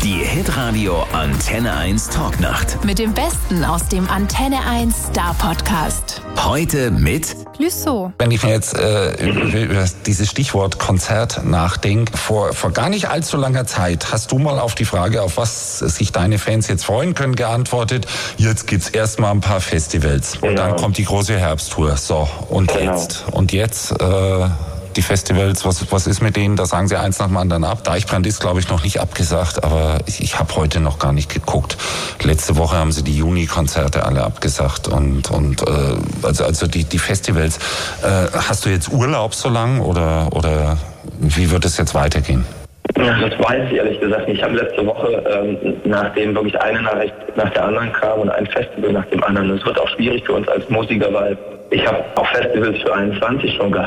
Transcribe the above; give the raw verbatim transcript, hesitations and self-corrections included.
Die Hitradio Antenne eins Talknacht. Mit dem Besten aus dem Antenne eins Star Podcast. Heute mit Clouseau. Wenn ich mir jetzt äh, über dieses Stichwort Konzert nachdenke, vor, vor gar nicht allzu langer Zeit hast du mal auf die Frage, auf was sich deine Fans jetzt freuen können, geantwortet, jetzt gibt's erstmal ein paar Festivals. Und Genau. dann kommt die große Herbsttour. So, und Genau. jetzt? Und jetzt... Äh, die Festivals, was, was ist mit denen? Da sagen sie eins nach dem anderen ab. Deichbrand ist, glaube ich, noch nicht abgesagt, aber ich, ich habe heute noch gar nicht geguckt. Letzte Woche haben sie die Juni-Konzerte alle abgesagt und, und äh, also, also die, die Festivals. Äh, hast du jetzt Urlaub so lang oder, oder wie wird es jetzt weitergehen? Ja, das weiß ich ehrlich gesagt nicht. Ich habe letzte Woche, ähm, nachdem wirklich eine Nachricht nach der anderen kam und ein Festival nach dem anderen, es wird auch schwierig für uns als Musiker, weil ich habe auch Festivals für einundzwanzig schon gehabt.